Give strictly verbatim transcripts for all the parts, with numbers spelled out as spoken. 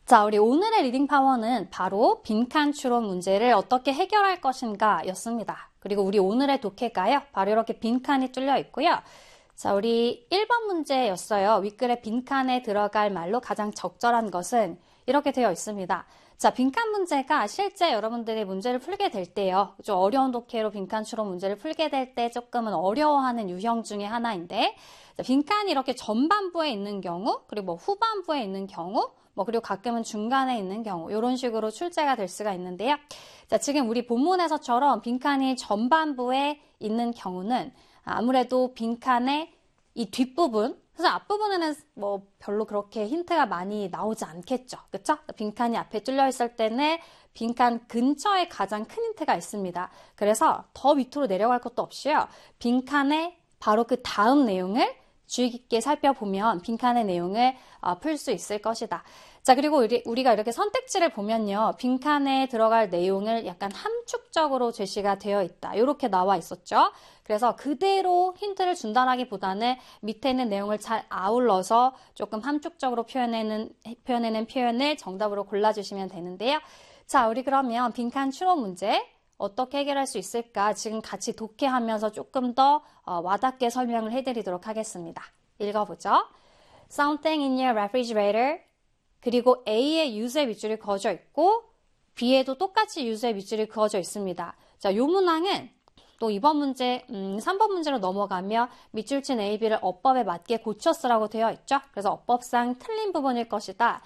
자, 우리 오늘의 리딩 파워는 바로 빈칸 추론 문제를 어떻게 해결할 것인가 였습니다. 그리고 우리 오늘의 독해가요. 바로 이렇게 빈칸이 뚫려 있고요. 자, 우리 일 번 문제였어요. 윗글에 빈칸에 들어갈 말로 가장 적절한 것은 이렇게 되어 있습니다. 자, 빈칸 문제가 실제 여러분들이 문제를 풀게 될 때요. 좀 어려운 독해로 빈칸 추론 문제를 풀게 될 때 조금은 어려워하는 유형 중에 하나인데, 자, 빈칸이 이렇게 전반부에 있는 경우, 그리고 뭐 후반부에 있는 경우, 뭐 그리고 가끔은 중간에 있는 경우 이런 식으로 출제가 될 수가 있는데요. 자, 지금 우리 본문에서처럼 빈칸이 전반부에 있는 경우는 아무래도 빈칸의 이 뒷부분, 그래서 앞부분에는 뭐 별로 그렇게 힌트가 많이 나오지 않겠죠. 그쵸? 빈칸이 앞에 뚫려 있을 때는 빈칸 근처에 가장 큰 힌트가 있습니다. 그래서 더 밑으로 내려갈 것도 없이요. 빈칸에 바로 그 다음 내용을 주의 깊게 살펴보면 빈칸의 내용을 어, 풀 수 있을 것이다. 자, 그리고 우리, 우리가 이렇게 선택지를 보면요. 빈칸에 들어갈 내용을 약간 함축적으로 제시가 되어 있다. 이렇게 나와 있었죠. 그래서 그대로 힌트를 준다라기보다는 밑에 있는 내용을 잘 아울러서 조금 함축적으로 표현해낸, 표현해낸 표현을 정답으로 골라주시면 되는데요. 자, 우리 그러면 빈칸 추론 문제 어떻게 해결할 수 있을까? 지금 같이 독해하면서 조금 더 어, 와닿게 설명을 해드리도록 하겠습니다. 읽어보죠. Something in your refrigerator. 그리고 A의 유세 밑줄이 그어져 있고 B에도 똑같이 유세 밑줄이 그어져 있습니다. 자, 요 문항은 또 이번 문제, 음, 삼 번 문제로 넘어가며 밑줄 친 A, B를 어법에 맞게 고쳐 쓰라고 되어 있죠. 그래서 어법상 틀린 부분일 것이다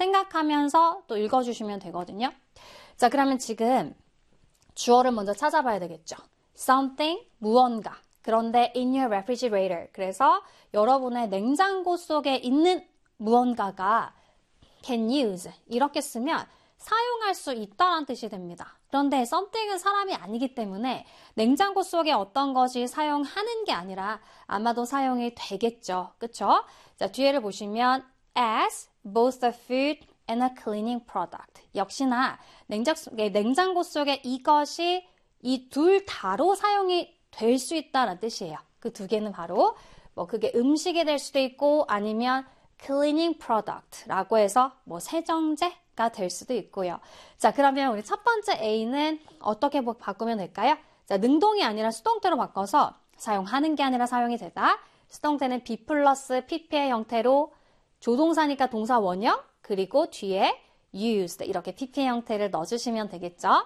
생각하면서 또 읽어주시면 되거든요. 자, 그러면 지금 주어를 먼저 찾아봐야 되겠죠. Something, 무언가. 그런데 in your refrigerator. 그래서 여러분의 냉장고 속에 있는 무언가가 can use. 이렇게 쓰면 사용할 수 있다는 뜻이 됩니다. 그런데 something은 사람이 아니기 때문에 냉장고 속에 어떤 것이 사용하는 게 아니라 아마도 사용이 되겠죠. 그쵸? 자, 뒤에를 보시면 as both a food and a cleaning product. 역시나 냉장 속에, 냉장고 속에 이것이 이 둘 다로 사용이 될 수 있다는 뜻이에요. 그 두 개는 바로 뭐 그게 음식이 될 수도 있고 아니면 cleaning product라고 해서 뭐 세정제가 될 수도 있고요. 자, 그러면 우리 첫 번째 A는 어떻게 바꾸면 될까요? 자, 능동이 아니라 수동태로 바꿔서 사용하는 게 아니라 사용이 되다. 수동태는 be 플러스 pp의 형태로 조동사니까 동사 원형 그리고 뒤에 used 이렇게 pp의 형태를 넣어주시면 되겠죠.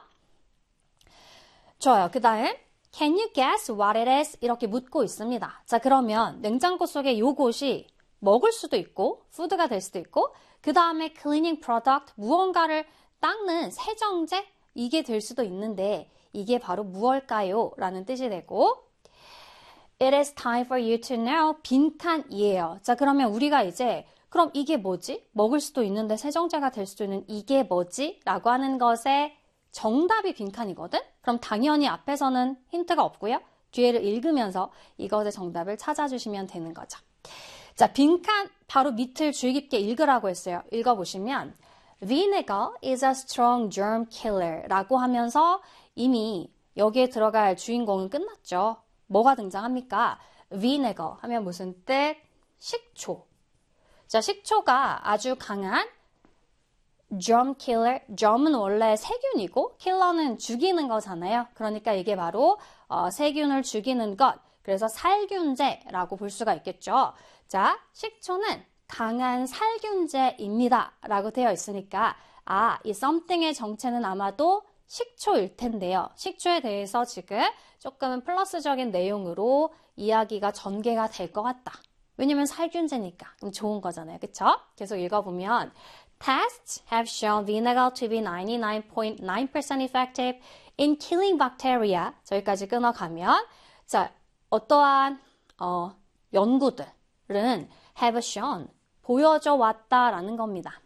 좋아요. 그 다음 can you guess what it is? 이렇게 묻고 있습니다. 자, 그러면 냉장고 속에 요것이 먹을 수도 있고 푸드가 될 수도 있고 그 다음에 cleaning product 무언가를 닦는 세정제 이게 될 수도 있는데 이게 바로 무엇일까요? 라는 뜻이 되고 It is time for you to know 빈칸이에요. 자, 그러면 우리가 이제 그럼 이게 뭐지? 먹을 수도 있는데 세정제가 될 수도 있는 이게 뭐지? 라고 하는 것의 정답이 빈칸이거든? 그럼 당연히 앞에서는 힌트가 없고요. 뒤에를 읽으면서 이것의 정답을 찾아주시면 되는 거죠. 자, 빈칸 바로 밑을 주의 깊게 읽으라고 했어요. 읽어보시면 Vinegar is a strong germ killer 라고 하면서 이미 여기에 들어갈 주인공은 끝났죠. 뭐가 등장합니까? Vinegar 하면 무슨 뜻? 식초. 자, 식초가 아주 강한 germ killer, germ은 원래 세균이고 killer는 죽이는 거잖아요. 그러니까 이게 바로 어, 세균을 죽이는 것, 그래서 살균제라고 볼 수가 있겠죠. 자, 식초는 강한 살균제입니다 라고 되어 있으니까 아, 이 something의 정체는 아마도 식초일 텐데요. 식초에 대해서 지금 조금은 플러스적인 내용으로 이야기가 전개가 될 것 같다. 왜냐면 살균제니까 그럼 좋은 거잖아요. 그쵸? 계속 읽어보면 Tests have shown vinegar to be ninety-nine point nine percent effective in killing bacteria. 저기까지 끊어가면 자, 어떠한 어, 연구들은 have shown, 보여줘 왔다라는 겁니다.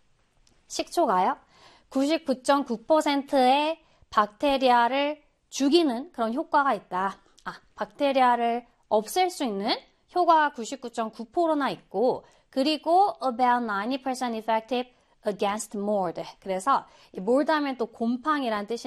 식초가요. 구십구 점 구 퍼센트의 박테리아를 죽이는 그런 효과가 있다. 아, 박테리아를 없앨 수 있는 효과가 구십구 점 구 퍼센트나 있고 그리고 about ninety percent effective against mold. 그래서 mold 하면 또 곰팡이란 뜻이